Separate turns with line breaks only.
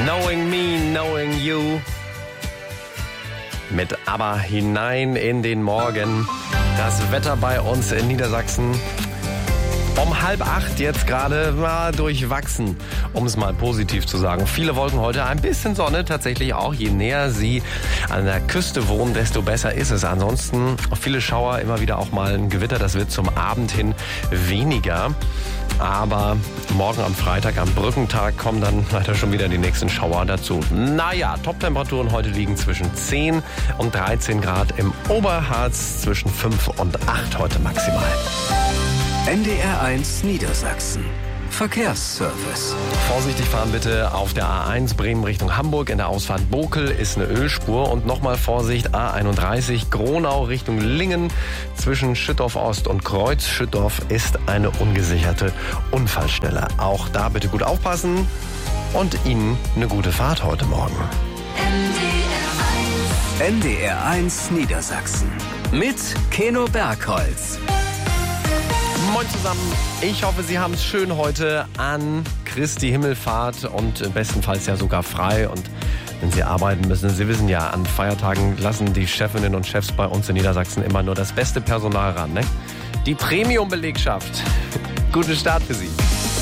Knowing Me, Knowing You. Mit ABBA hinein in den Morgen. Das Wetter bei uns in Niedersachsen um 7:30 jetzt gerade war durchwachsen, um es mal positiv zu sagen. Viele Wolken heute, ein bisschen Sonne tatsächlich auch. Je näher Sie an der Küste wohnen, desto besser ist es. Ansonsten viele Schauer, immer wieder auch mal ein Gewitter. Das wird zum Abend hin weniger. Aber morgen am Freitag, am Brückentag, kommen dann leider schon wieder die nächsten Schauer dazu. Naja, Top-Temperaturen heute liegen zwischen 10 und 13 Grad im Oberharz, zwischen 5 und 8 heute maximal.
NDR 1 Niedersachsen. Verkehrsservice.
Vorsichtig fahren bitte auf der A1 Bremen Richtung Hamburg. In der Ausfahrt Bokel ist eine Ölspur. Und nochmal Vorsicht, A31 Gronau Richtung Lingen. Zwischen Schüttorf Ost und Kreuz Schüttorf ist eine ungesicherte Unfallstelle. Auch da bitte gut aufpassen und Ihnen eine gute Fahrt heute Morgen.
NDR 1 Niedersachsen. Mit Keno Bergholz.
Moin zusammen, ich hoffe, Sie haben es schön heute an Christi Himmelfahrt und bestenfalls ja sogar frei. Und wenn Sie arbeiten müssen, Sie wissen ja, an Feiertagen lassen die Chefinnen und Chefs bei uns in Niedersachsen immer nur das beste Personal ran, ne? Die Premium-Belegschaft. Guten Start für Sie.